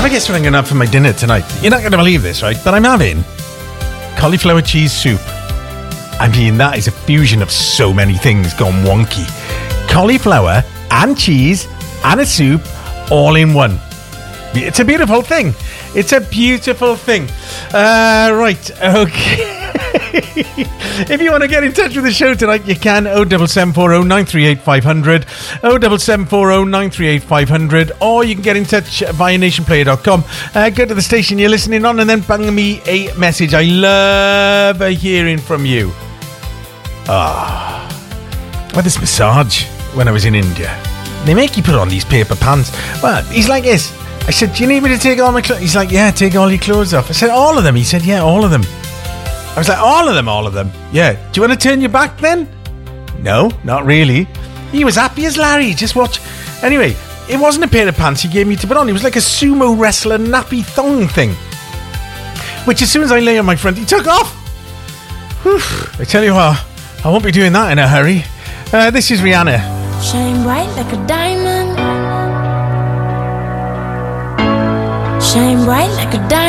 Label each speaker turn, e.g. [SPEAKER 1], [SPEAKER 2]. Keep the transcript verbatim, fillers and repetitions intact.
[SPEAKER 1] I guess what I'm going to have for my dinner tonight? You're not going to believe this, right? But I'm having cauliflower cheese soup. I mean, that is a fusion of so many things gone wonky. Cauliflower and cheese and a soup all in one. It's a beautiful thing. It's a beautiful thing. Uh, right, okay. If you want to get in touch with the show tonight, you can. oh seven seven four oh nine three eight five hundred. oh seven seven four oh nine three eight five hundred. Or you can get in touch via nation player dot com. Uh, go to the station you're listening on and then bang me a message. I love hearing from you. Ah, oh, well, this massage when I was in India. They make you put on these paper pants. Well, he's like this. I said, do you need me to take all my clothes? He's like, yeah, take all your clothes off. I said, all of them? He said, yeah, all of them. I was like, all of them, all of them. Yeah. Do you want to turn your back then? No, not really. He was happy as Larry. Just watch. Anyway, it wasn't a pair of pants he gave me to put on. It was like a sumo wrestler nappy thong thing. Which as soon as I lay on my front, he took off. Whew. I tell you what, I won't be doing that in a hurry. Uh, this is Rihanna.
[SPEAKER 2] Shine bright like a diamond. Shine bright like a diamond.